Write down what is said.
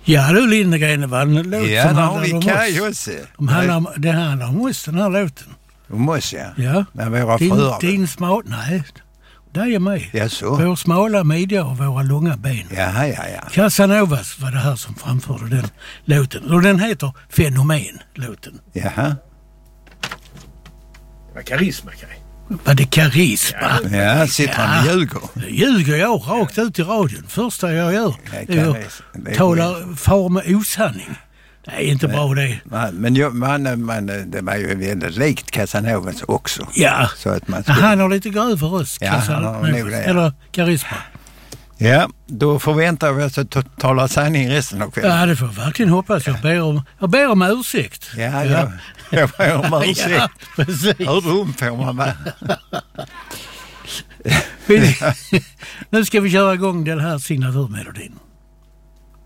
Ja, du Lindegren, det var en låt Ja, som det har handlar vi om Kaj oss. också. Det handlar om oss, den här låten. Om oss, ja. Ja. Med våra fruar. Din smal... Nej, det är mig. Ja, så. Vår smala midja och våra långa ben. Ja. Casanovas var det här som framförde den låten. Och den heter Fenomen, låten. Jaha. Det var karisma, Kaj. Var det karisma? Ja, sitter han och ljuger. Ljuger jag rakt ut i radion. Första jag gör är att tala far med osanning. Det är inte bra det. Men det var ju väldigt likt Casanovas också. Ja, så att man han har lite grövre röst. Ja, han har nog det. Eller karisma. Ja, då förväntar vi oss att tala sanning resten av kvällen. Ja, det får jag verkligen hoppas. Jag ber om ursäkt. Ja. Jag ber om ursäkt. Ja, precis. Hur dum får man vara? Nu ska vi köra igång den här signaturmelodin.